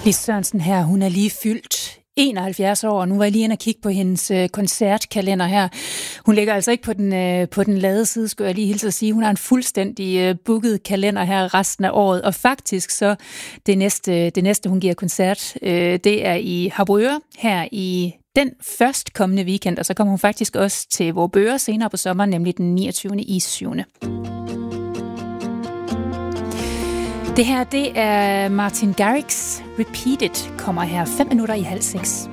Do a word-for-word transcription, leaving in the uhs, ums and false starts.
Lis Sørensen her, hun er lige fyldt enoghalvfjerds år, og nu var jeg lige inde og kigge på hendes øh, koncertkalender her. Hun ligger altså ikke på den, øh, på den lade side, skulle jeg lige hilse at sige. Hun har en fuldstændig øh, booket kalender her resten af året, og faktisk så det næste, det næste hun giver koncert, øh, det er i Harboøre her i den førstkommende weekend, og så kommer hun faktisk også til Vorupør senere på sommeren, nemlig den niogtyvende i syvende Det her, det er Martin Garrix. Repeat It kommer her fem minutter i halv seks.